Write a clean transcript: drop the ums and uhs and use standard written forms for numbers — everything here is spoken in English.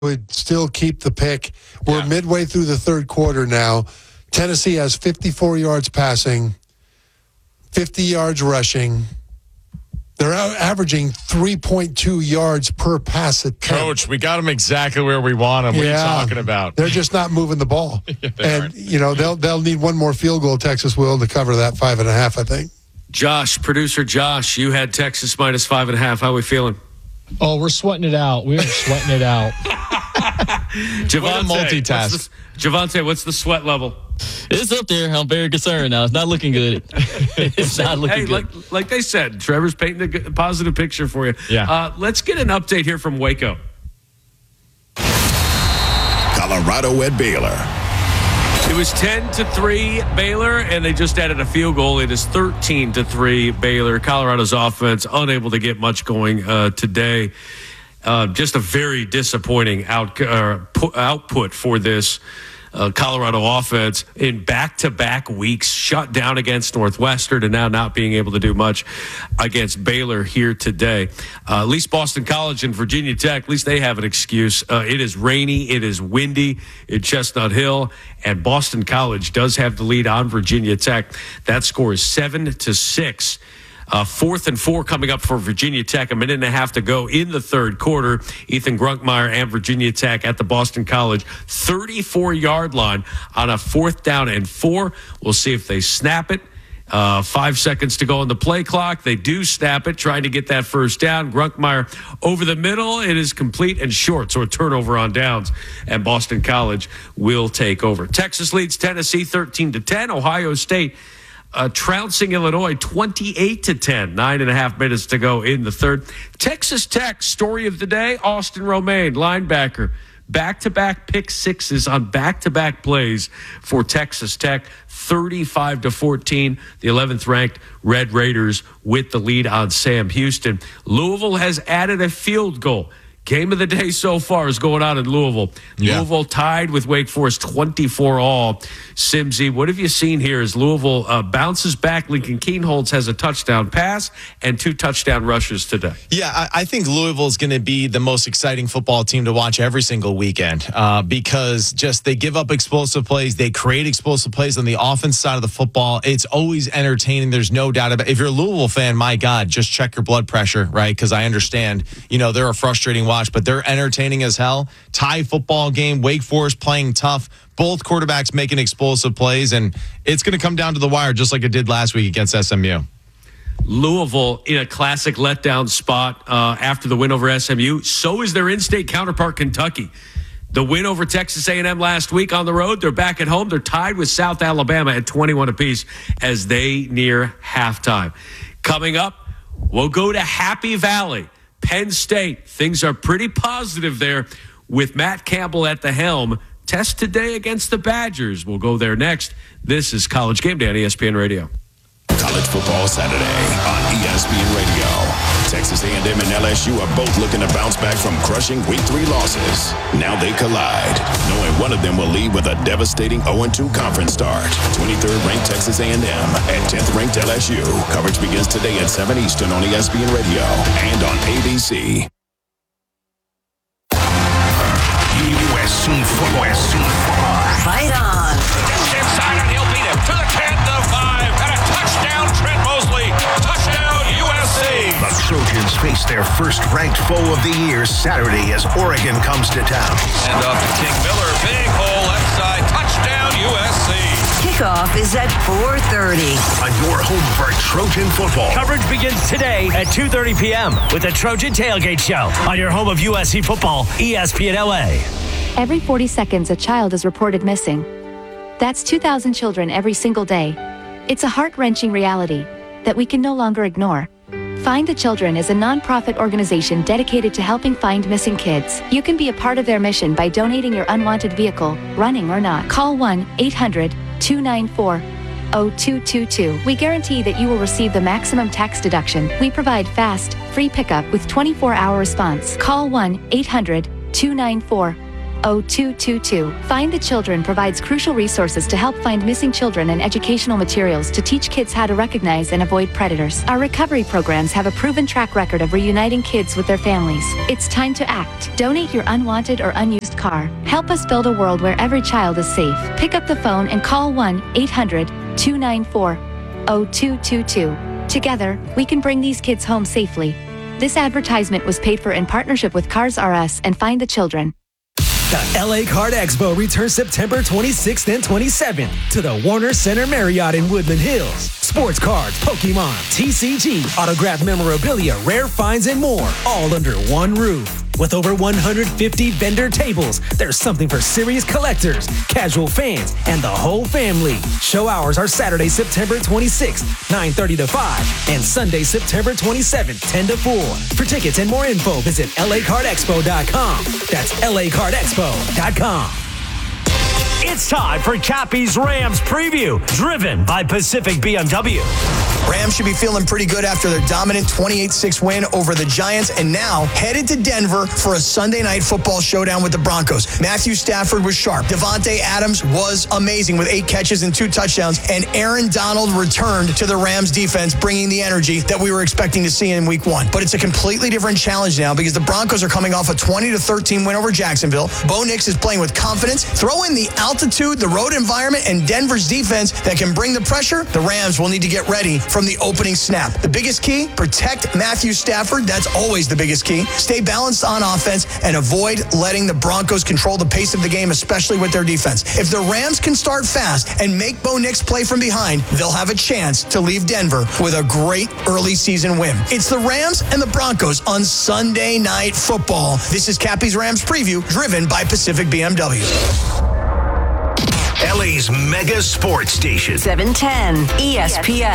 would still keep the pick. We're midway through the third quarter now. Tennessee has 54 yards passing, 50 yards rushing. They're averaging 3.2 yards per pass attempt. Coach, we got them exactly where we want them. What are you talking about? They're just not moving the ball. They'll need one more field goal, Texas will, to cover that 5.5, I think. Producer Josh, you had Texas minus 5.5. How are we feeling? Oh, we're sweating it out. We are sweating it out. Javante, what's the sweat level? It's up there. I'm very concerned now. It's not looking good. It's not looking good. Like they said, Trevor's painting a positive picture for you. Yeah. Let's get an update here from Waco. Colorado at Baylor. It was 10-3 Baylor, and they just added a field goal. It is 13-3 Baylor. Colorado's offense unable to get much going today. Just a very disappointing output for this Colorado offense in back-to-back weeks, shut down against Northwestern and now not being able to do much against Baylor here today. At least Boston College and Virginia Tech, at least they have an excuse. It is rainy, it is windy at Chestnut Hill, and Boston College does have the lead on Virginia Tech. That score is 7-6. 4th and 4 coming up for Virginia Tech. A minute and a half to go in the third quarter. Ethan Grunkmeyer and Virginia Tech at the Boston College 34-yard line on a 4th down and 4. We'll see if they snap it. 5 seconds to go on the play clock. They do snap it, trying to get that first down. Grunkmeyer over the middle. It is complete and short, so a turnover on downs, and Boston College will take over. Texas leads Tennessee 13-10. Ohio State trouncing Illinois 28-10. 9.5 minutes to go in the third. Texas Tech, story of the day, Austin Romaine, linebacker. Back-to-back pick sixes on back-to-back plays for Texas Tech. 35-14. The 11th ranked Red Raiders with the lead on Sam Houston. Louisville has added a field goal. Game of the day so far is going on in Louisville. Yeah. Louisville tied with Wake Forest 24-all. Simsy, what have you seen here as Louisville bounces back? Lincoln Kienholz has a touchdown pass and 2 touchdown rushes today. Yeah, I think Louisville is going to be the most exciting football team to watch every single weekend because just they give up explosive plays. They create explosive plays on the offense side of the football. It's always entertaining. There's no doubt about it. If you're a Louisville fan, my God, just check your blood pressure, right? Because I understand, they're a frustrating watch, but they're entertaining as hell. Tie football game, Wake Forest playing tough, both quarterbacks making explosive plays, and it's going to come down to the wire just like it did last week against SMU. Louisville in a classic letdown spot after the win over SMU. So is their in-state counterpart, Kentucky. The win over Texas A&M last week on the road. They're back at home. They're tied with South Alabama at 21 apiece as they near halftime. Coming up, we'll go to Happy Valley. Penn State, things are pretty positive there with Matt Campbell at the helm. Test today against the Badgers. We'll go there next. This is College Game Day on ESPN Radio. College Football Saturday on ESPN Radio. Texas A&M and LSU are both looking to bounce back from crushing Week 3 losses. Now they collide, knowing one of them will leave with a devastating 0-2 conference start. 23rd ranked Texas A&M and 10th ranked LSU. Coverage begins today at 7 Eastern on ESPN Radio and on ABC. USC football. Fight on. Inside and he'll beat him to the 10, the 5, and a touchdown, Trent Mosley. Touchdown, USC. The Trojans face their first-ranked foe of the year Saturday as Oregon comes to town. And off to King Miller, big hole left side, touchdown, USC. Kickoff is at 4:30. On your home for Trojan football. Coverage begins today at 2:30 p.m. with the Trojan Tailgate Show on your home of USC football, ESPN LA. Every 40 seconds, a child is reported missing. That's 2,000 children every single day. It's a heart-wrenching reality that we can no longer ignore. Find the Children is a non-profit organization dedicated to helping find missing kids. You can be a part of their mission by donating your unwanted vehicle, running or not. Call 1-800-294-0222. We guarantee that you will receive the maximum tax deduction. We provide fast, free pickup with 24-hour response. Call 1-800-294-0222. 0222. Find the Children provides crucial resources to help find missing children and educational materials to teach kids how to recognize and avoid predators. Our recovery programs have a proven track record of reuniting kids with their families. It's time to act. Donate your unwanted or unused car. Help us build a world where every child is safe. Pick up the phone and call 1-800-294-0222. Together, we can bring these kids home safely. This advertisement was paid for in partnership with Cars R Us and Find the Children. The LA Card Expo returns September 26th and 27th to the Warner Center Marriott in Woodland Hills. Sports cards, Pokemon, TCG, autographed memorabilia, rare finds, and more, all under one roof. With over 150 vendor tables, there's something for serious collectors, casual fans, and the whole family. Show hours are Saturday, September 26th, 9:30 to 5, and Sunday, September 27th, 10 to 4. For tickets and more info, visit lacardexpo.com. That's lacardexpo.com. It's time for Cappy's Rams preview, driven by Pacific BMW. Rams should be feeling pretty good after their dominant 28-6 win over the Giants, and now headed to Denver for a Sunday night football showdown with the Broncos. Matthew Stafford was sharp. Devontae Adams was amazing with 8 catches and 2 touchdowns, and Aaron Donald returned to the Rams defense, bringing the energy that we were expecting to see in week 1. But it's a completely different challenge now because the Broncos are coming off a 20-13 win over Jacksonville. Bo Nix is playing with confidence. Throw in the altitude, the road environment, and Denver's defense that can bring the pressure. The Rams will need to get ready from the opening snap. The biggest key, protect Matthew Stafford. That's always the biggest key. Stay balanced on offense and avoid letting the Broncos control the pace of the game, especially with their defense. If the Rams can start fast and make Bo Nix play from behind, they'll have a chance to leave Denver with a great early season win. It's the Rams and the Broncos on Sunday Night Football. This is Cappy's Rams preview, driven by Pacific BMW. LA's mega sports station. 710 ESPN.